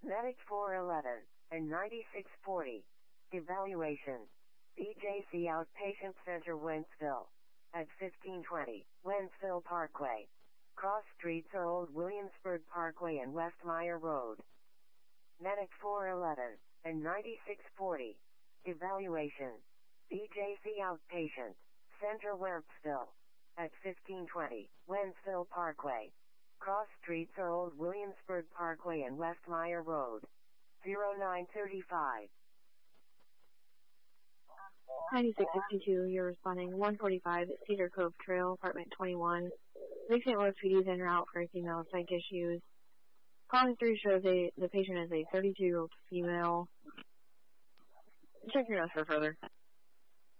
Medic 411 and 9640. Evaluation. BJC Outpatient Center, Wentzville. At 1520 Wentzville Parkway. Cross streets are Old Williamsburg Parkway and West Meyer Road. Medic 411 and 9640. Evaluation. BJC Outpatient Center, Wentzville. At 1520 Wentzville Parkway. Cross streets are Old Williamsburg Parkway and West Meyer Road. 0935. 9662, you're responding. 145 Cedar Cove Trail, apartment 21. Lake St. Louis PD is en route for a female psych issues. Calling through shows the patient is a 32-year-old female. Check your notes for further.